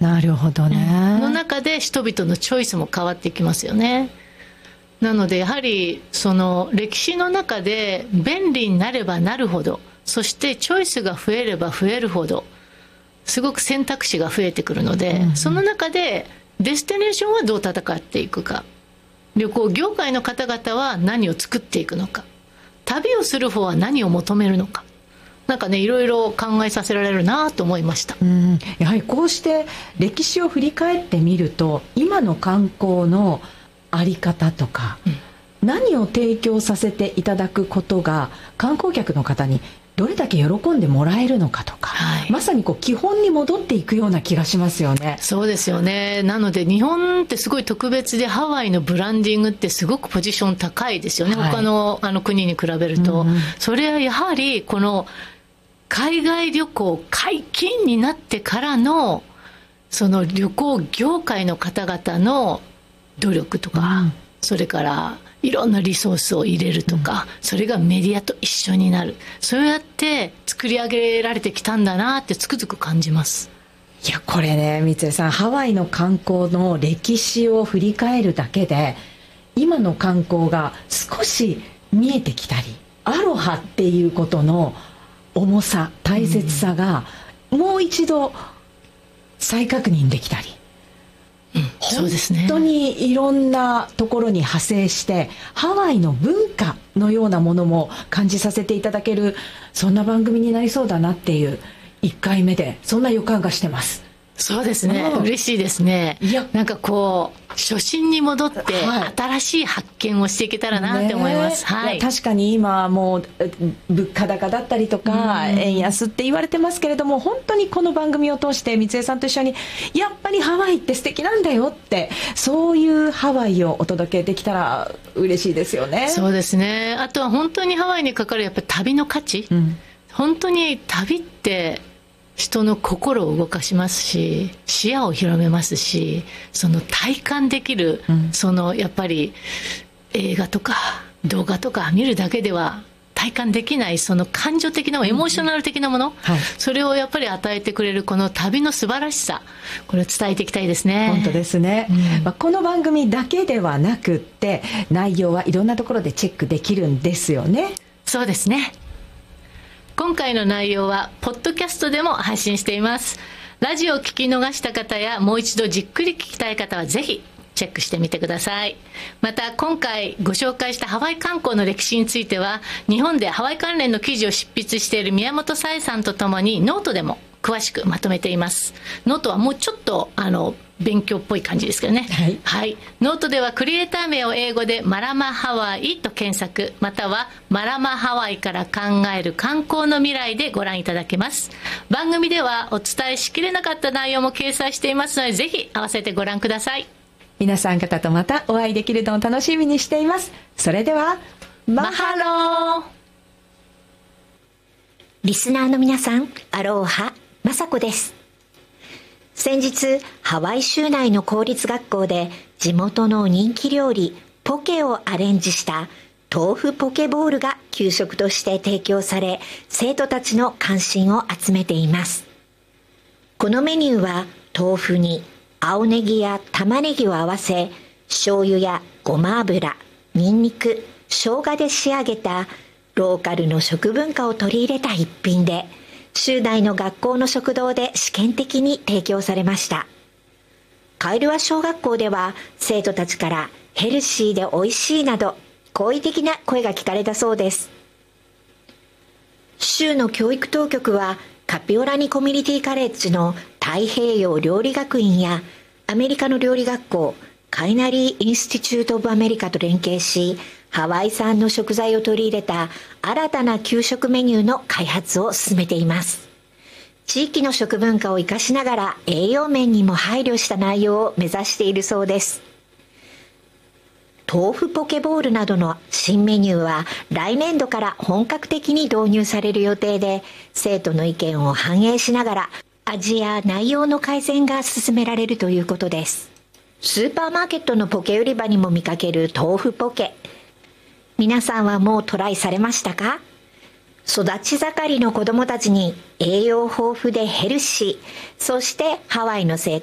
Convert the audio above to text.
なるほどね。 の中で人々のチョイスも変わっていきますよね。なのでやはりその歴史の中で便利になればなるほど、そしてチョイスが増えれば増えるほどすごく選択肢が増えてくるので、その中でデスティネーションはどう戦っていくか、旅行業界の方々は何を作っていくのか、旅をする方は何を求めるのか、なんかね、いろいろ考えさせられるなと思いました。 やはりこうして歴史を振り返ってみると、今の観光のあり方とか、何を提供させていただくことが観光客の方にどれだけ喜んでもらえるのかとか、まさにこう基本に戻っていくような気がしますよね。 そうですよね。なので日本ってすごい特別で、ハワイのブランディングってすごくポジション高いですよね、他の国に比べると。それはやはりこの海外旅行解禁になってからのその旅行業界の方々の努力とか、それからいろんなリソースを入れるとか、それがメディアと一緒になる、そうやって作り上げられてきたんだなってつくづく感じます。 いや、これね、三江さん、ハワイの観光の歴史を振り返るだけで今の観光が少し見えてきたり、アロハっていうことの重さ、大切さがもう一度再確認できたり、 そうですね、 本当にいろんなところに派生してハワイの文化のようなものも感じさせていただける、そんな番組になりそうだなっていう1回目でそんな予感がしてます。 そうですね、嬉しいですね。なんかこう初心に戻って新しい発見をしていけたらなって思います。 確かに今もう物価高だったりとか円安って言われてますけれども、本当にこの番組を通して三江さんと一緒にやっぱりハワイって素敵なんだよって、そういうハワイをお届けできたら嬉しいですよね。 そうですね。あとは本当にハワイにかかるやっぱり旅の価値、本当に旅って人の心を動かしますし、視野を広めますし、その体感できる、そのやっぱり映画とか動画とか見るだけでは体感できないその感情的なエモーショナル的なもの、それをやっぱり与えてくれるこの旅の素晴らしさ、これを伝えていきたいですね。 本当ですね、この番組だけではなくって内容はいろんなところでチェックできるんですよね。 そうですね。今回の内容はポッドキャストでも配信しています。ラジオを聞き逃した方やもう一度じっくり聞きたい方はぜひチェックしてみてください。また今回ご紹介したハワイ観光の歴史については、日本でハワイ関連の記事を執筆している宮本紗恵さんとともにノートでも詳しくまとめています。ノートはもうちょっと勉強っぽい感じですけどね。ノートではクリエイター名を英語でマラマハワイと検索、またはマラマハワイから考える観光の未来でご覧いただけます。番組ではお伝えしきれなかった内容も掲載していますので、ぜひ合わせてご覧ください。 皆さん方とまたお会いできるのを楽しみにしています。それではマハロー。 リスナーの皆さん、アローハ、マサコです。先日ハワイ州内の公立学校で地元の人気料理ポケをアレンジした豆腐ポケボールが給食として提供され、生徒たちの関心を集めています。このメニューは豆腐に青ネギや玉ねぎを合わせ、醤油やごま油、ニンニク、生姜で仕上げたローカルの食文化を取り入れた一品で、州内の学校の食堂で試験的に提供されました。カイルワ小学校では生徒たちからヘルシーで美味しいなど好意的な声が聞かれたそうです。州の教育当局はカピオラニコミュニティカレッジの太平洋料理学院やアメリカの料理学校カイナリー・インスティチュート・オブ・アメリカと連携し、ハワイ産の食材を取り入れた新たな給食メニューの開発を進めています。地域の食文化を生かしながら栄養面にも配慮した内容を目指しているそうです。豆腐ポケボールなどの新メニューは来年度から本格的に導入される予定で、生徒の意見を反映しながら味や内容の改善が進められるということです。スーパーマーケットのポケ売り場にも見かける豆腐ポケ、皆さんはもうトライされましたか？育ち盛りの子どもたちに栄養豊富でヘルシー、そしてハワイの生